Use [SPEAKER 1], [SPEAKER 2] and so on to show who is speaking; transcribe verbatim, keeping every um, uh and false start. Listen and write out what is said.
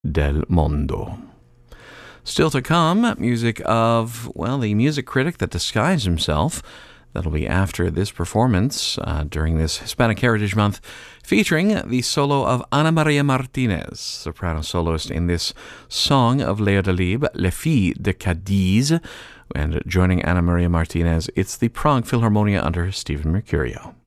[SPEAKER 1] del mondo. Still to come, music of, well, the music critic that disguised himself. That'll be after this performance uh, during this Hispanic Heritage Month, featuring the solo of Ana Maria Martinez, soprano soloist in this song of Leo Delibes, Les Filles de Cadiz. And joining Ana Maria Martinez, it's the Prague Philharmonia under Stephen Mercurio.